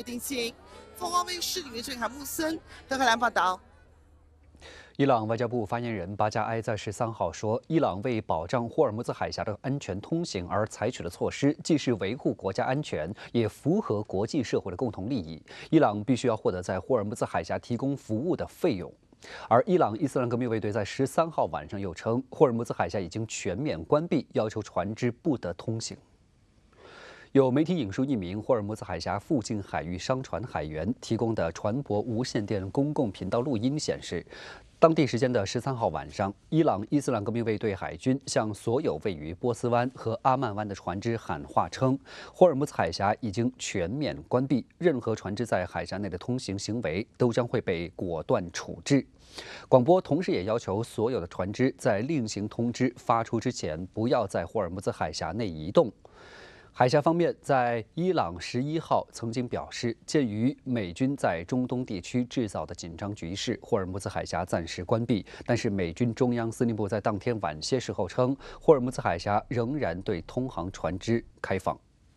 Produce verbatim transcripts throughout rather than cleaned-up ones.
定性。凤凰卫视里面郑海木森德黑兰报道。 伊朗外交部发言人巴加埃在十三号说，伊朗为保障霍尔木兹海峡的安全通行而采取的措施，既是维护国家安全，也符合国际社会的共同利益。伊朗必须要获得在霍尔木兹海峡提供服务的费用。而伊朗伊斯兰革命卫队在十三号晚上又称，霍尔木兹海峡已经全面关闭，要求船只不得通行。有媒体引述一名霍尔木兹海峡附近海域商船海员提供的船舶无线电公共频道录音显示。当地时间的十三号晚上，伊朗伊斯兰革命卫队海军向所有位于波斯湾和阿曼湾的船只喊话称，霍尔木兹海峡已经全面关闭，任何船只在海峡内的通行行为都将会被果断处置。广播同时也要求所有的船只在另行通知发出之前，不要在霍尔木兹海峡内移动。海峡方面，在伊朗十一号曾经表示，鉴于美军在中东地区制造的紧张局势，霍尔木兹海峡暂时关闭。但是，美军中央司令部在当天晚些时候称，霍尔木兹海峡仍然对通航船只开放。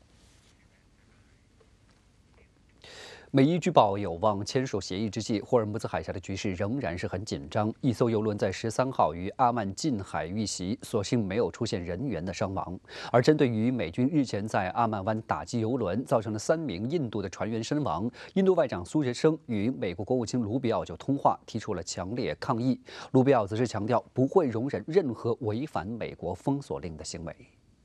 美伊据报有望签署协议之际，霍尔木兹海峡的局势仍然是很紧张。一艘油轮在十三号于阿曼近海遇袭，所幸没有出现人员的伤亡。而针对于美军日前在阿曼湾打击油轮，造成了三名印度的船员身亡，印度外长苏杰生与美国国务卿卢比奥就通话，提出了强烈抗议。卢比奥则是强调不会容忍任何违反美国封锁令的行为。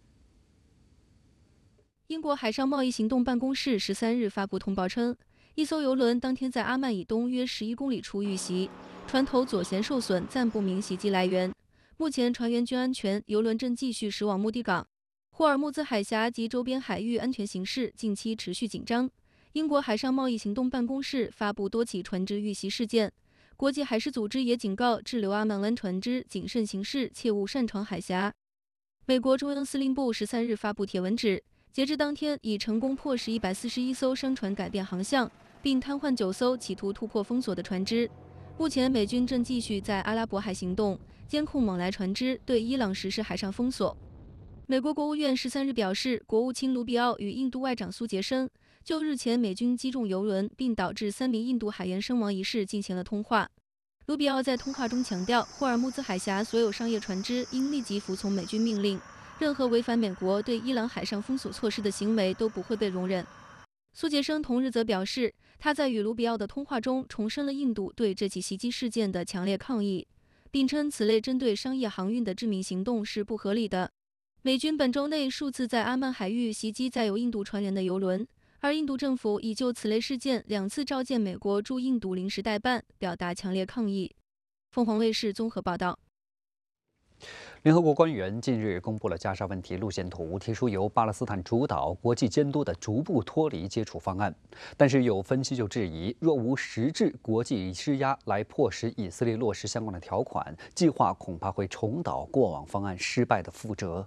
英国海上贸易行动办公室十三日发布通报称，一艘油轮当天在阿曼以东约十一公里处遇袭，船头左舷受损，暂不明袭击来源。目前船员均安全，油轮正继续驶往目的港。霍尔木兹海峡及周边海域安全形势近期持续紧张。英国海上贸易行动办公室发布多起船只遇袭事件，国际海事组织也警告滞留阿曼湾船只谨慎行事，切勿擅闯海峡。美国中央司令部十三日发布帖文指，截至当天，已成功迫使一百四十一艘商船改变航向，并瘫痪九艘企图突破封锁的船只。目前，美军正继续在阿拉伯海行动，监控往来船只，对伊朗实施海上封锁。美国国务院十三日表示，国务卿卢比奥与印度外长苏杰生就日前美军击中油轮并导致三名印度海员身亡一事进行了通话。卢比奥在通话中强调，霍尔木兹海峡所有商业船只应立即服从美军命令，任何违反美国对伊朗海上封锁措施的行为都不会被容忍。苏杰生同日则表示，他在与卢比奥的通话中重申了印度对这起袭击事件的强烈抗议，并称此类针对商业航运的致命行动是不合理的。美军本周内数次在阿曼海域袭击载有印度船员的油轮，而印度政府已就此类事件两次召见美国驻印度临时代办，表达强烈抗议。凤凰卫视综合报道。 联合国官员近日公布了加沙问题路线图，提出由巴勒斯坦主导、国际监督的逐步脱离接触方案。但是有分析就质疑，若无实质国际施压来迫使以色列落实相关的条款，计划恐怕会重蹈过往方案失败的覆辙。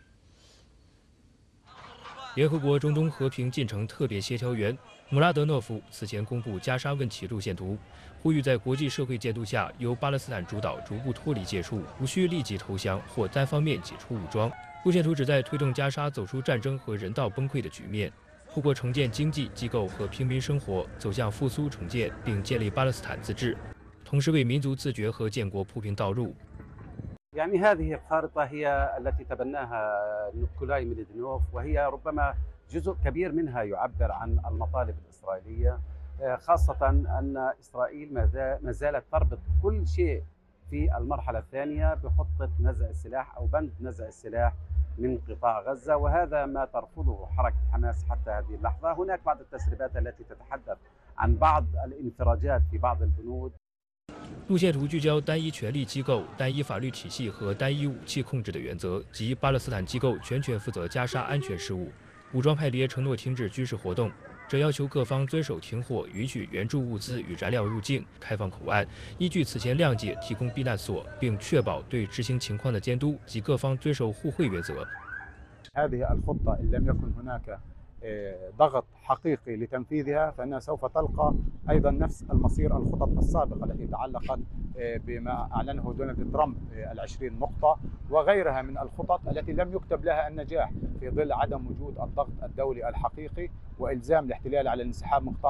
联合国中东和平进程特别协调员穆拉德诺夫此前公布加沙问题路线图，呼吁在国际社会监督下，由巴勒斯坦主导逐步脱离接触，无需立即投降或单方面解除武装。路线图旨在推动加沙走出战争和人道崩溃的局面，透过重建经济机构和平民生活，走向复苏重建，并建立巴勒斯坦自治，同时为民族自决和建国铺平道路。 يعني هذه الخارطة هي التي تبناها نيكولاي ميليدينوف وهي ربما جزء كبير منها يعبر عن المطالب الإسرائيلية خاصة أن إسرائيل ما زالت تربط كل شيء في المرحلة الثانية بخطة نزع السلاح أو بند نزع السلاح من قطاع غزة، وهذا ما ترفضه حركة حماس حتى هذه اللحظة. هناك بعض التسريبات التي تتحدث عن بعض الانفراجات في بعض البنود。 路线图聚焦单一权力机构、单一法律体系和单一武器控制的原则，即巴勒斯坦机构全权负责加沙安全事务。武装派别承诺停止军事活动，这要求各方遵守停火，允许援助物资与燃料入境，开放口岸，依据此前谅解提供避难所，并确保对执行情况的监督及各方遵守互惠原则。 هذه الخطة إن لم يكن هناك ضغط حقيقي لتنفيذها فإنها سوف تلقى أيضا نفس المصير الخطط السابقة التي تعلقت بما أعلنه دونالد ترامب العشرين نقطة وغيرها من الخطط التي لم يكتب لها النجاح في ظل عدم وجود الضغط الدولي الحقيقي وإلزام الاحتلال على الانسحاب من قطاع